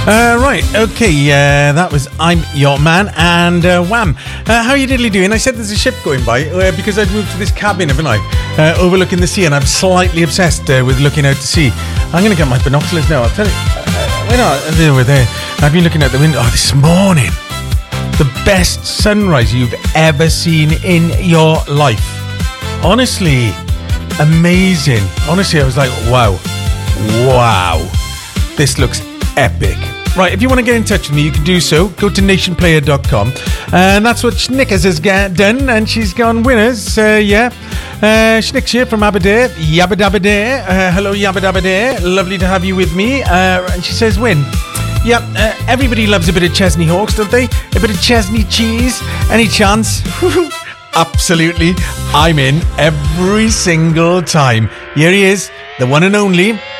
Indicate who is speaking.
Speaker 1: Right, okay, that was I'm Your Man and Wham. How are you diddly doing? I said there's a ship going by because I've moved to this cabin, haven't I? Overlooking the sea, and I'm slightly obsessed with looking out to sea. I'm going to get my binoculars now, I'll tell you. Why not? Over there. I've been looking out the window this morning. The best sunrise you've ever seen in your life. Honestly, amazing. Honestly, I was like, wow. This looks epic. Right, if you want to get in touch with me, you can do so. Go to nationplayer.com. And that's what Schnickers has done, and she's gone winners. Schnick's here from Aberdare. Yabba dabba dare. Hello, yabba dabba dare. Lovely to have you with me. And she says win. Everybody loves a bit of Chesney Hawks, don't they? A bit of Chesney cheese. Any chance? Absolutely. I'm in every single time. Here he is, the one and only